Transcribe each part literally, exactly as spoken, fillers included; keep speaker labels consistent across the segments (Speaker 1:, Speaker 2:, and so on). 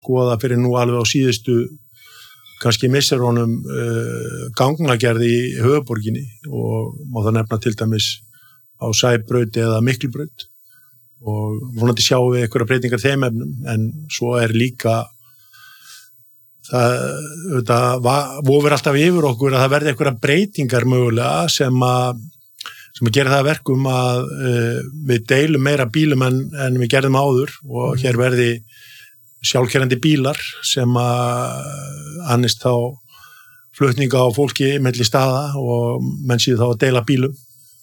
Speaker 1: skoða fyrir nú alveg á síðustu kannski missir honum uh, gangnagerð í höfuborginni og má það nefna til dæmis á Sæbraut eða Miklubraut og vonandi sjáum við einhverja breytingar þeim efnum en svo er líka það, það vofir alltaf yfir okkur að það verði einhverja breytingar mögulega sem að sem að gera það verkum að uh, við deilum meira bílum en, en við gerðum áður og mm. hér verði sjálfkerrandi bílar sem að annist þá flutninga á fólki milli staða og menn síðu þá að deila bílum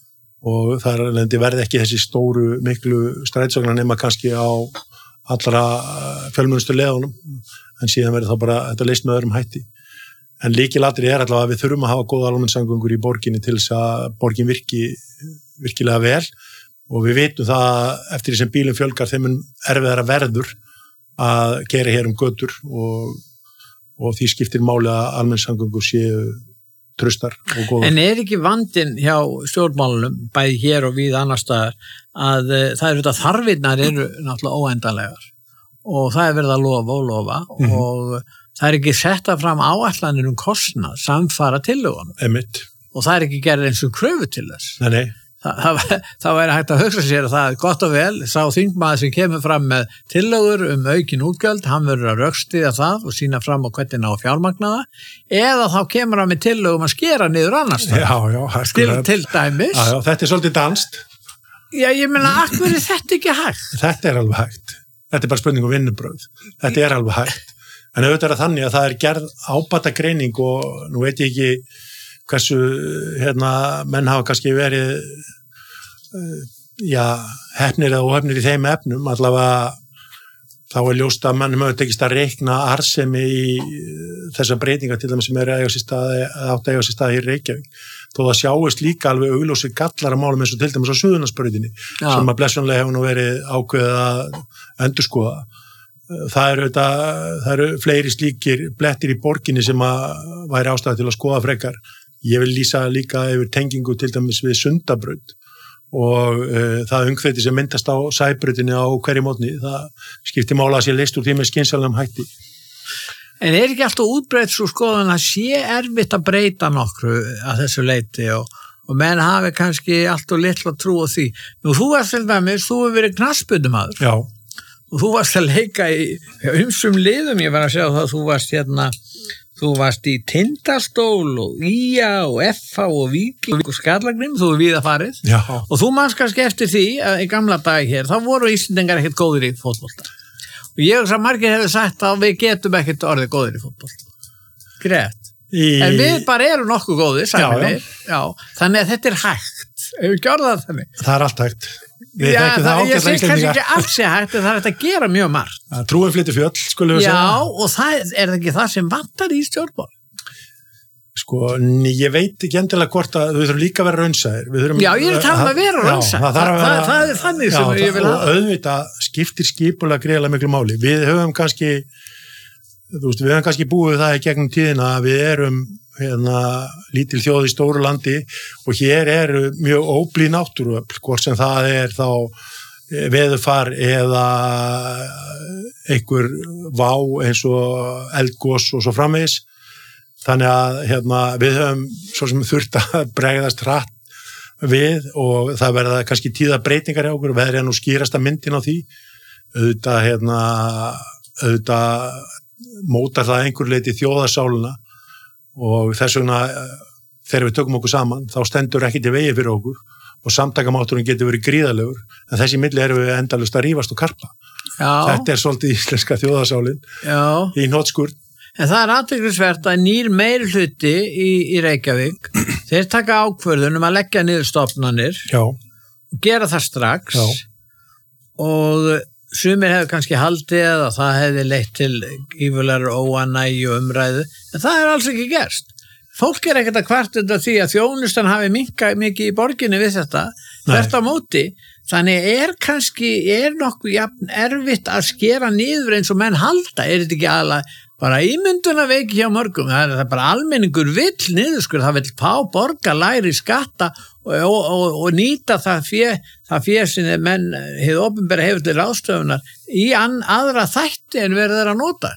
Speaker 1: og það er verði ekki þessi stóru miklu strætisvagnar nema kannski á allra fjölmennustu leiðunum en síðan verði þá bara þetta leyst með öðrum hætti. En lykilatriði er allavega að við þurfum að hafa góða almenningssamgöngur í borginni til þess að borgin virki virkilega vel og við vitum það eftir því sem bílum fjölgar þeim mun erfiðara verður að keyra hér um götur og, og því skiptir máli að almenningssamgöngur séu traustar og góðar.
Speaker 2: En er ekki vandinn hjá stjórnmálunum, bæði hér og við annar staðar, að uh, það eru þetta þarfinnar eru náttúrulega óendanlegar og það er verið að lofa og lofa mm-hmm. og það er ekki setta fram áætlanir um kostnað samfara tillögunum.
Speaker 1: Einmitt.
Speaker 2: Og það er ekki gerð eins og kröfu til þess.
Speaker 1: Nei, nei.
Speaker 2: Þa, það, það væri hægt að hugsa sér að það er gott og vel, sá þingmaður sem kemur fram með tillögur um aukin útgjöld, hann verður að rökstyðja það og sína fram á hvernig ná fjármagnaða, eða þá kemur hann með tillögum að skera niður annars það.
Speaker 1: Já, já.
Speaker 2: Til, til dæmis.
Speaker 1: Já, já, þetta er svolítið danst.
Speaker 2: Já, ég meina, akkur er þetta ekki hægt?
Speaker 1: Þetta er alveg hægt. Þetta er bara spurning um vinnubrögð. Þetta er alveg hægt. En auðvitað er þannig að það er gerð ábata greining og nú veit ég ekki hversu hérna, menn hafa kannski verið uh, já, hefnir eða óhefnir í þeim efnum, allavega þá er ljóst að mannum hefur tekist að reikna arðsemi í uh, þessar breytingar til dæmis sem er að eiga sér stað, átt að eiga sér stað í Reykjavík. Þó það sjáist líka alveg augljósir gallar að málum eins og til dæmis á Suðurlandsbrautinni sem að blessunlega hefur nú verið ákveðið að endurskoða. Það eru, þetta, það eru fleiri slíkir blettir í borginni sem að væri ástæða til að skoða frekar. Ég vil lýsa líka yfir tengingu til dæmis við Sundabraut og uh, það umhverfi sem myndast á Sæbrautinni á hverju mótni, það skiptir mála að sé leyst úr því með skynsamlegum hætti.
Speaker 2: En er ekki alltaf útbreytt svo skoðan að sé erfitt að breyta nokkru að þessu leyti og, og menn hafi kannski alltaf litla trú á því. Nú þú varst til dæmis, þú hefur verið knattspyrnumaður.
Speaker 1: Já.
Speaker 2: Og þú varst að leika í umsum liðum, ég var að segja það að þú varst hérna, þú varst í Tindastól og í á og F á og Víking og Skallagrim, þú er víða farið.
Speaker 1: Já.
Speaker 2: Og þú manns kannski eftir því að í gamla dagi hér, þá voru Íslendingar ekkert góðir í fótbolta. Og ég og svo margir hefur sagt að við getum ekkert orðið góðir í fótbolta. Greit. Í... En við bara erum nokkuð góðir, sagði mér. Já, þannig að þetta er hægt. Hefur ekki orðað þannig?
Speaker 1: Það er allt hægt. Við
Speaker 2: Já, það,
Speaker 1: það,
Speaker 2: ég segi kannski ekki allt sé hægt, en það er þetta að gera mjög margt.
Speaker 1: Trúin flytur fjöll, skulum við
Speaker 2: Já,
Speaker 1: segja.
Speaker 2: Já, og það er ekki það sem vantar í stjórnmál.
Speaker 1: Sko, ég veit ekki endilega hvort að við þurfum líka að vera raunsæðir.
Speaker 2: Já, ég er talað að vera raunsæðir. Það, það, það, það er þannig sem já, ég vil hafa.
Speaker 1: Og auðvitað skiptir skipulega greiðlega miklu máli. Við höfum kannski, þú veist, við höfum kannski búið það í gegnum tíðina að við erum hérna lítil þjóð í stóru landi og hér eru mjög óblíð náttúruöfl, hvort sem það er þá veðurfar eða einhver vá eins og eldgos og svo framvegis. Þannig að hérna, við höfum svo sem þurft að bregðast hratt við og það verða kannski tíða breytingar hjá okkur og veðri hann og skýrasta myndin á því. Auðvitað, hérna, auðvitað mótar það einhver leiti þjóðarsáluna og þess vegna þegar við tökum okkur saman þá stendur ekki til vegi fyrir okkur og samtakamátturinn getur verið gríðalegur en þessi milli erum við endalaust að rífast og karpa. Já. Þetta er svolítið íslenska þjóðarsálin Já. Í hnotskurn.
Speaker 2: En það er athyglisvert að nýr meirihluti í, í Reykjavík þeir taka ákvörðun um að leggja niður stofnanir
Speaker 1: Já.
Speaker 2: Og gera það strax
Speaker 1: Já.
Speaker 2: Og sumir hefur kannski haldið að það hefði leitt til ífulegar óanægju umræðu, en það er alls ekki gerst. Fólk er ekkert að kvarta undan því að þjónustan hafi minnkað mikið í borginni við þetta. Þetta móti, þannig er kannski, er nokkuð jafn erfitt að skera niður eins og menn halda, er þetta ekki alveg bara ímynduna veiki hjá mörgum, það er bara almenningur vill niðurskur, það vill fá borga læri skatta og, og, og, og nýta það fjö, það fjö sem menn, hið opinbera hefur til ráðstöfunar í an, aðra þætti en verður að nota.